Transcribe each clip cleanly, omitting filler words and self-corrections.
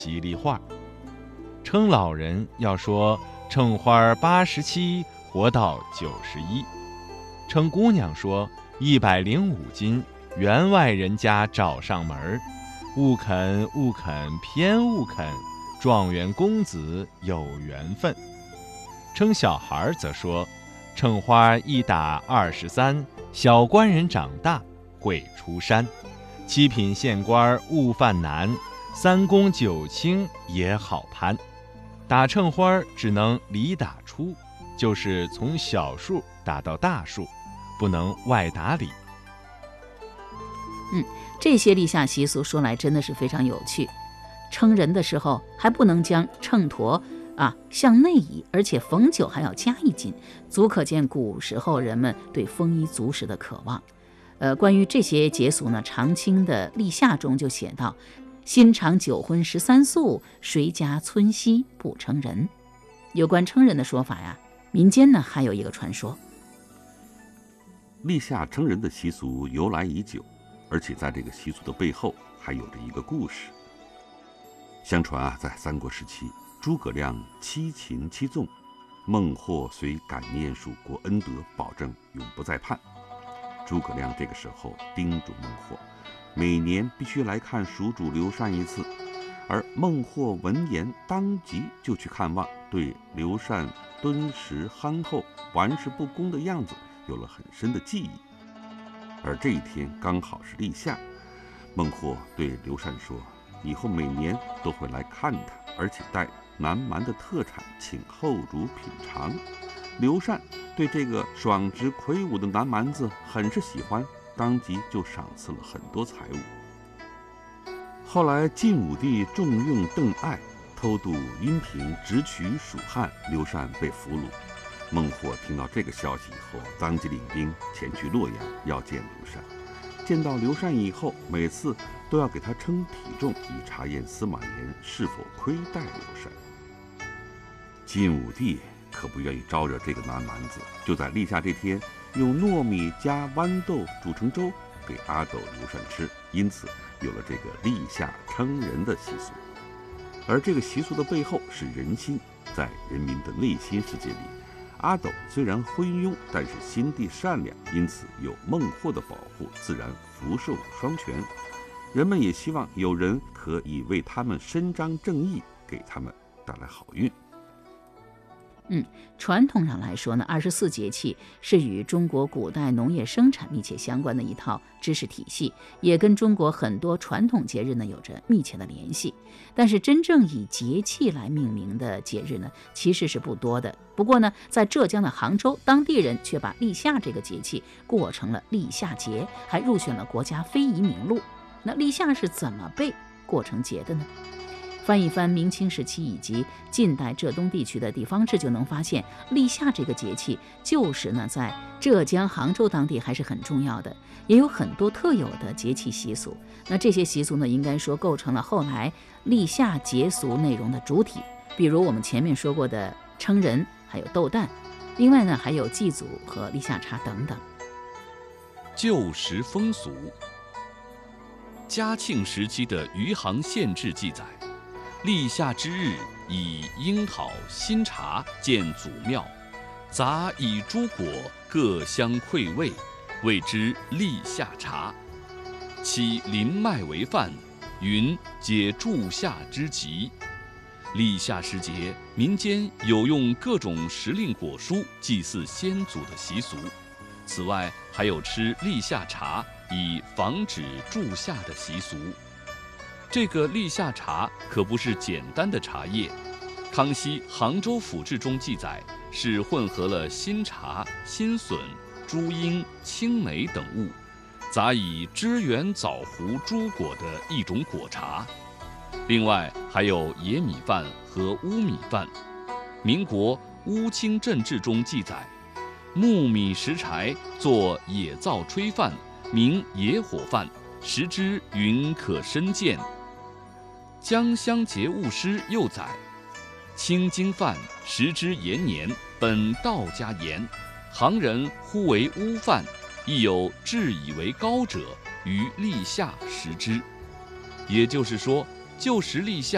吉利话。称老人要说称花87，活到91；称姑娘说105斤，员外人家找上门，勿肯勿肯偏勿肯，状元公子有缘分。称小孩则说称花一打23，小官人长大会出山，七品县官勿犯难，三公九卿也好攀。打秤花只能里打出，就是从小数打到大数，不能外打里。 这些立夏习俗说来真的是非常有趣。称人的时候还不能将秤砣向内移，而且逢9还要加1斤，足可见古时候人们对丰衣足食的渴望。关于这些节俗呢，长清的立夏中就写道：新尝9荤13素，谁家村西不称人。有关称人的说法呀，民间呢还有一个传说。 立夏称人的习俗由来已久，而且在这个习俗的背后还有着一个故事。相传在三国时期，诸葛亮7擒7纵，孟获虽感念蜀国恩德，保证永不再叛。诸葛亮这个时候叮嘱孟获，每年必须来看蜀主刘禅一次。而孟获闻言，当即就去看望，对刘禅敦实憨厚、玩世不恭的样子有了很深的记忆。而这一天刚好是立夏，孟获对刘禅说，以后每年都会来看他，而且带南蛮的特产请后主品尝。刘禅对这个爽直魁梧的南蛮子很是喜欢，当即就赏赐了很多财物。后来晋武帝重用邓艾，偷渡阴平，直取蜀汉，刘禅被俘虏。孟获听到这个消息以后，当即领兵前去洛阳要见刘禅。见到刘禅以后，每次都要给他称体重，以查验司马炎是否亏待刘禅。晋武帝可不愿意招惹这个南蛮子，就在立夏这天用糯米加豌豆煮成粥给阿斗刘禅吃，因此有了这个立夏称人的习俗。而这个习俗的背后是人心，在人民的内心世界里，阿斗虽然昏庸，但是心地善良，因此有孟获的保护，自然福寿双全。人们也希望有人可以为他们伸张正义，给他们带来好运。 传统上来说呢，24节气是与中国古代农业生产密切相关的一套知识体系，也跟中国很多传统节日呢有着密切的联系。但是真正以节气来命名的节日呢，其实是不多的。不过呢，在浙江的杭州，当地人却把立夏这个节气过成了立夏节，还入选了国家非遗名录。那立夏是怎么被过成节的呢？翻一翻明清时期以及近代浙东地区的地方志，就能发现立夏这个节气就是呢在浙江杭州当地还是很重要的，也有很多特有的节气习俗。那这些习俗呢，应该说构成了后来立夏节俗内容的主体，比如我们前面说过的称人，还有斗蛋，另外呢还有祭祖和立夏茶等等。 旧时风俗。嘉庆时期的余杭县志记载，立夏之日，以樱桃、新茶建祖庙，杂以诸果，各相馈味，谓之立夏茶。其临麦为饭，云解助夏之急。立夏时节，民间有用各种时令果蔬祭祀先祖的习俗。此外，还有吃立夏茶以防止助夏的习俗。这个立夏茶可不是简单的茶叶，康熙《杭州府志》中记载，是混合了新茶、新笋、朱缨、青梅等物，杂以支原枣核诸果的一种果茶。另外还有野米饭和乌米饭。民国《乌清镇志》中记载，木米石柴做野灶炊饭，名野火饭，食之云可身健。江乡节务诗又载，青精饭食之延年，本道家言，行人呼为乌饭，亦有至以为高者，于立夏食之。也就是说，旧时立夏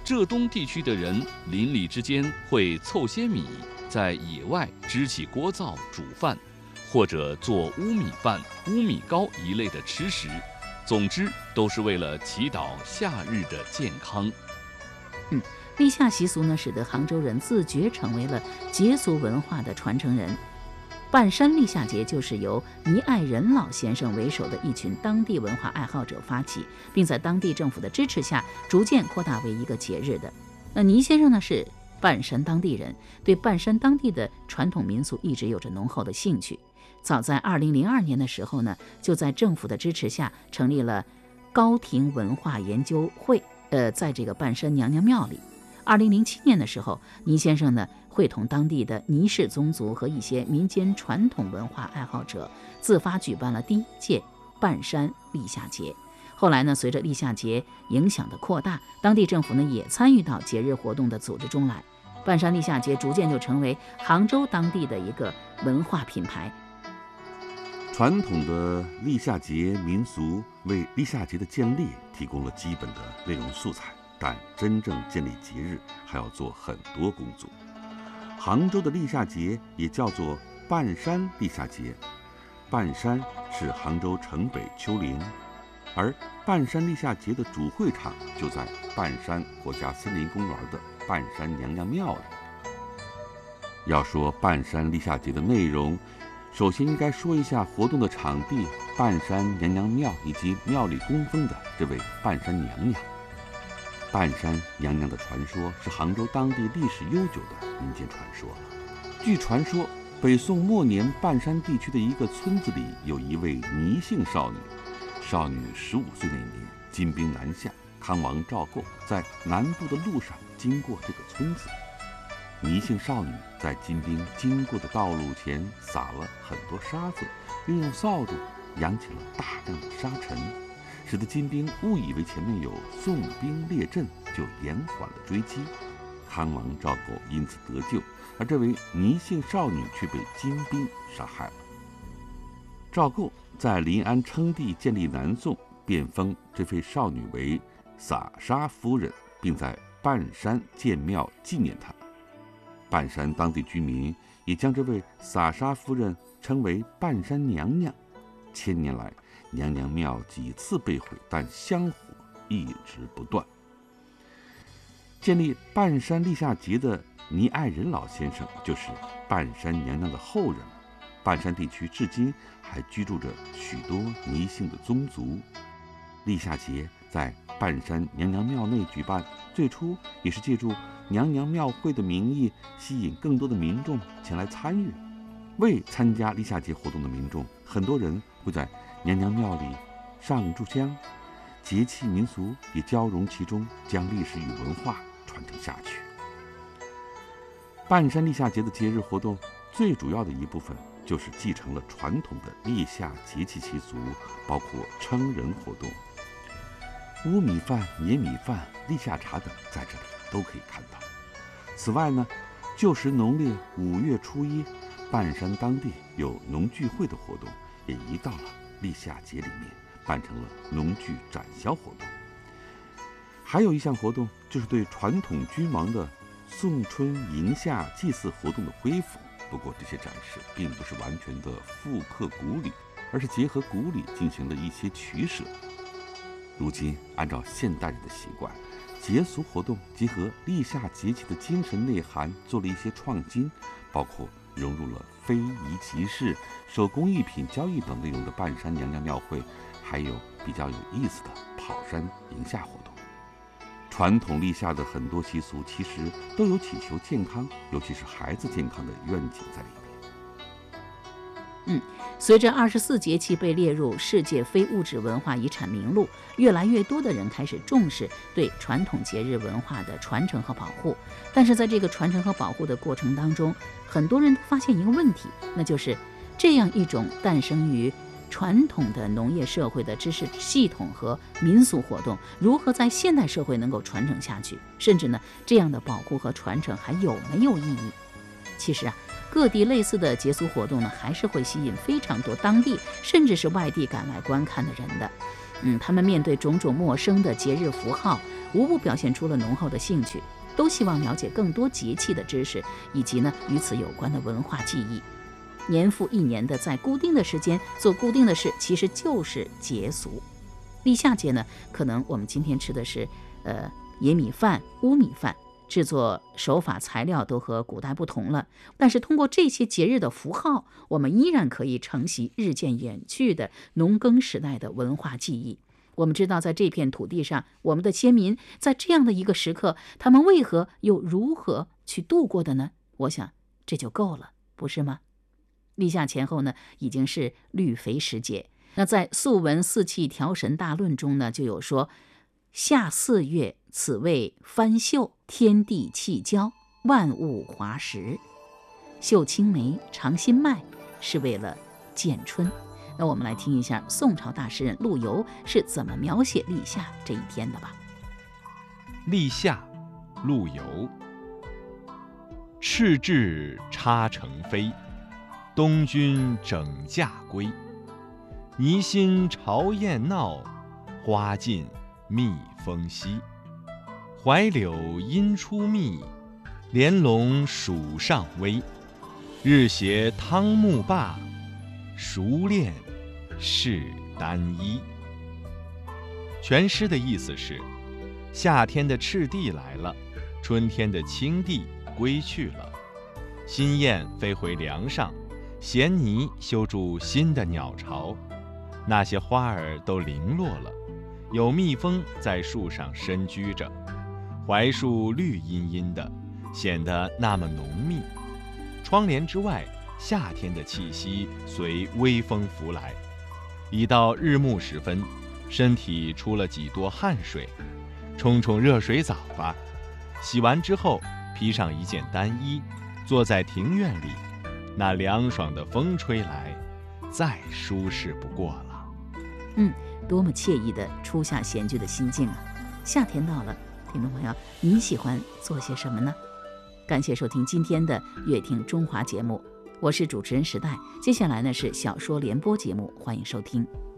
浙东地区的人邻里之间会凑些米，在野外支起锅灶煮饭，或者做乌米饭、乌米糕一类的吃食。总之，都是为了祈祷夏日的健康。 立夏习俗呢，使得杭州人自觉成为了节俗文化的传承人。半山立夏节就是由倪爱仁老先生为首的一群当地文化爱好者发起，并在当地政府的支持下，逐渐扩大为一个节日的。那倪先生呢，是半山当地人，对半山当地的传统民俗一直有着浓厚的兴趣。早在2002年的时候呢，就在政府的支持下，成立了高亭文化研究会，在这个半山娘娘庙里。2007年的时候，倪先生呢会同当地的倪氏宗族和一些民间传统文化爱好者自发举办了第1届半山立夏节。后来呢，随着立夏节影响的扩大，当地政府呢也参与到节日活动的组织中来，半山立夏节逐渐就成为杭州当地的一个文化品牌。 传统的立夏节民俗为立夏节的建立提供了基本的内容素材，但真正建立节日还要做很多工作。杭州的立夏节也叫做半山立夏节，半山是杭州城北丘陵，而半山立夏节的主会场就在半山国家森林公园的半山娘娘庙里。要说半山立夏节的内容，首先应该说一下活动的场地——半山娘娘庙以及庙里供奉的这位半山娘娘。半山娘娘的传说是杭州当地历史悠久的民间传说了。据传说，北宋末年半山地区的一个村子里有一位倪姓少女，少女15岁那年，金兵南下，康王赵构在南渡的路上经过这个村子。倪姓少女在金兵经过的道路前撒了很多沙子，又用扫帚扬起了大量的沙尘，使得金兵误以为前面有宋兵列阵，就延缓了追击。康王赵构因此得救，而这位倪姓少女却被金兵杀害了。赵构在临安称帝建立南宋，便封这位少女为撒沙夫人，并在半山建庙纪念她。半山当地居民也将这位撒沙夫人称为半山娘娘。千年来，娘娘庙几次被毁，但香火一直不断。建立半山立夏节的倪爱仁老先生就是半山娘娘的后人。半山地区至今还居住着许多倪姓的宗族。立夏节在半山娘娘庙内举办，最初也是借助娘娘庙会的名义，吸引更多的民众前来参与。未参加立夏节活动的民众，很多人会在娘娘庙里上炷香，节气民俗也交融其中，将历史与文化传承下去。半山立夏节的节日活动最主要的一部分就是继承了传统的立夏节气习俗，包括称人活动。乌米饭、黏米饭、立夏茶等在这里都可以看到。此外呢，就是农历5月初1，半山当地有农具会的活动，也移到了立夏节里面，办成了农具展销活动。还有一项活动就是对传统君王的送春迎夏祭祀活动的恢复。不过这些展示并不是完全的复刻古礼，而是结合古礼进行了一些取舍。如今按照现代人的习惯，节俗活动结合立夏节气的精神内涵做了一些创新，包括融入了非遗集市、手工艺品交易等内容的半山娘娘庙会，还有比较有意思的跑山迎夏活动。传统立夏的很多习俗其实都有祈求健康，尤其是孩子健康的愿景在里面。 随着24节气被列入世界非物质文化遗产名录，越来越多的人开始重视对传统节日文化的传承和保护。但是在这个传承和保护的过程当中，很多人都发现一个问题，那就是这样一种诞生于传统的农业社会的知识系统和民俗活动，如何在现代社会能够传承下去？甚至呢，这样的保护和传承还有没有意义？其实各地类似的节俗活动呢，还是会吸引非常多当地甚至是外地赶来观看的人的。 他们面对种种陌生的节日符号，无不表现出了浓厚的兴趣，都希望了解更多节气的知识，以及呢与此有关的文化记忆。年复一年的在固定的时间做固定的事，其实就是节俗。立夏节呢，可能我们今天吃的是野米饭、乌米饭，制作手法、材料都和古代不同了，但是通过这些节日的符号，我们依然可以承袭日渐远去的农耕时代的文化记忆。我们知道，在这片土地上，我们的先民在这样的一个时刻，他们为何又如何去度过的呢？我想这就够了，不是吗？立夏前后呢，已经是绿肥时节。那在《素文四气调神大论》中呢，就有说：夏4月，此谓翻秀，天地气交，万物华实。绣青梅，尝新麦，是为了见春。那我们来听一下宋朝大诗人陆游是怎么描写立夏这一天的吧。 立夏，陆游。赤雉插成飞，东君整驾归。泥心朝燕闹，花尽蜜蜂稀。槐柳阴出蜜，莲笼暑上微。日携汤沐罢，熟练是单衣。全诗的意思是，夏天的赤地来了，春天的青地归去了，新燕飞回梁上，衔泥修筑新的鸟巢，那些花儿都零落了，有蜜蜂在树上深居着，槐树绿茵茵的，显得那么浓密。窗帘之外，夏天的气息随微风拂来。一到日暮时分，身体出了几多汗水，冲冲热水澡吧。洗完之后，披上一件单衣，坐在庭院里，那凉爽的风吹来，再舒适不过了。 多么惬意的初夏闲居的心境啊！夏天到了，听众朋友，你喜欢做些什么呢？感谢收听今天的乐听中华节目，我是主持人时代。接下来呢是小说联播节目，欢迎收听。